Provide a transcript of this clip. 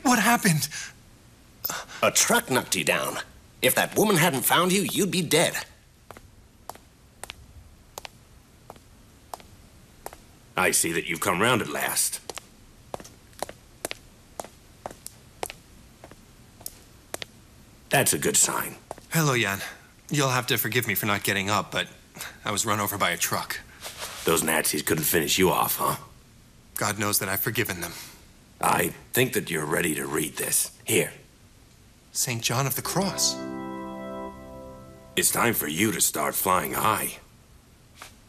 What happened? A truck knocked you down. If that woman hadn't found you, you'd be dead. I see that you've come round at last. That's a good sign. Hello, Jan. You'll have to forgive me for not getting up, but I was run over by a truck. Those Nazis couldn't finish you off, huh? God knows that I've forgiven them. I think that you're ready to read this. Here. St. John of the Cross. It's time for you to start flying high.